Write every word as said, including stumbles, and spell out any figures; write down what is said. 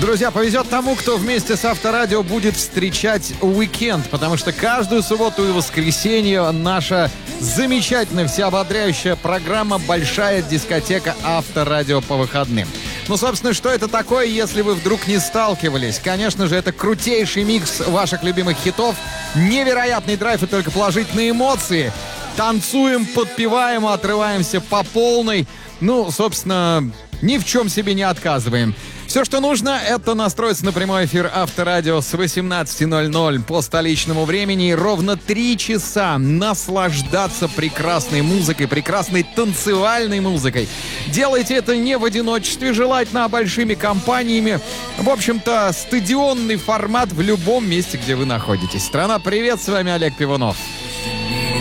Друзья, повезет тому, кто вместе с Авторадио будет встречать уикенд, потому что каждую субботу и воскресенье наша замечательная, всеободряющая программа «Большая дискотека Авторадио по выходным». Ну, собственно, что это такое, если вы вдруг не сталкивались? Конечно же, это крутейший микс ваших любимых хитов, невероятный драйв и только положительные эмоции. Танцуем, подпеваем, отрываемся по полной. Ну, собственно, ни в чем себе не отказываем. Все, что нужно, это настроиться на прямой эфир Авторадио с восемнадцати ноль-ноль по столичному времени и ровно три часа наслаждаться прекрасной музыкой, прекрасной танцевальной музыкой. Делайте это не в одиночестве, желательно большими компаниями. В общем-то, стадионный формат в любом месте, где вы находитесь. Страна, привет, с вами Олег Пивунов.